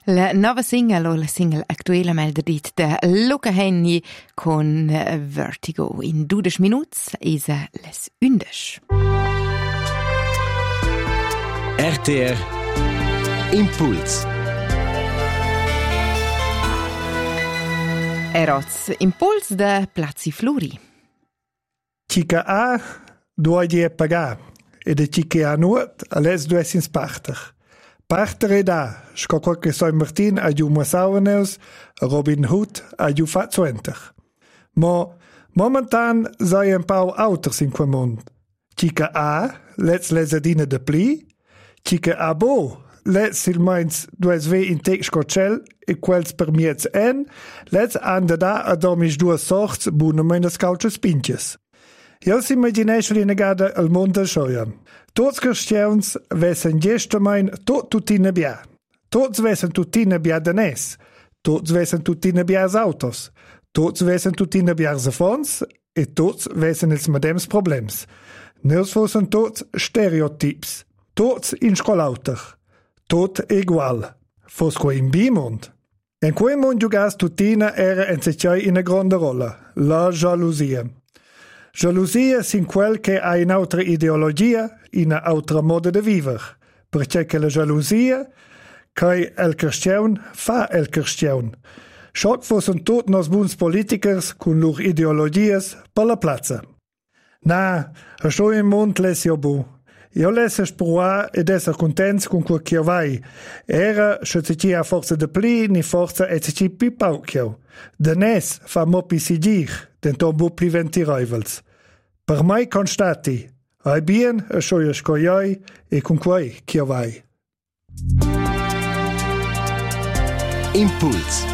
La nova single o la single actuella melder dit de Luca Hänni con Vertigo. In 12 minuts is les 11. RTR Impuls. Eroz Impuls de Plazi Fluri. Chica A due die pagar e de chica A nuot alles due sins parter. Parter da, sco qualche San Martin a giu Massaueneus, Robin Hood a giu Fazzuenter. Mo momentan sei un pau auters in qua mond. Chica A let's lesedine de pli, chica A bo let's il meins dues ve in tec scocel e quels per miez en, let's anda da a domis due sorts bune meines cauches pinches. Jo si imaginesce li negada al mondo schoiam. Tots cristians vessen gestamein tot tutine bia. Tots vessen tutine bia danes. Tots vessen tutine bia autos. Tots vessen tutine bia fons e tots vessen ils medems problems. Neus fossen tots stereotyps. Tots in scolauter. Tot egual. Fos qua in bimond. En quei mond jugas tutina era enzecei in a grande rolla. La jalousia. Jalousia sin quel che ha un'altra ideologia, un'altra modo de viver, perché la jalousia che el cristian fa el cristian. Schoc fossen tot nos buns politikers con lur ideologias per la plaza. Na, a scho in mond les jo bu. Io lesse sprua ed esser contents con quel che vai. Era sce a forza de pli ni forza ecci pi paucchio. De nes fa mo pi sigir, denton bu pli venti rivals. Per mai constati, ai bien a scioia scoiai e con quei che vai. Impuls.